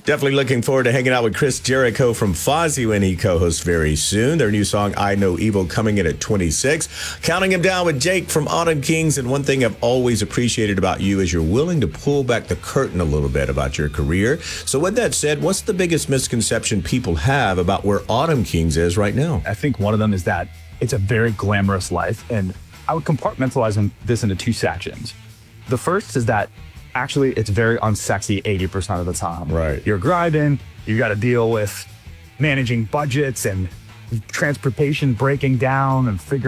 Definitely looking forward to hanging out with Chris Jericho from Fozzy when he co-hosts very soon. Their new song, I Know Evil, coming in at 26. Counting him down with Jake from Autumn Kings. And one thing I've always appreciated about you is you're willing to pull back the curtain a little bit about your career. So with that said, what's the biggest misconception people have about where Autumn Kings is right now? I think one of them is that it's a very glamorous life. And I would compartmentalize this into two sections. The first is that actually it's very unsexy 80% of the time. Right. You're grinding, you got to deal with managing budgets and transportation breaking down and figuring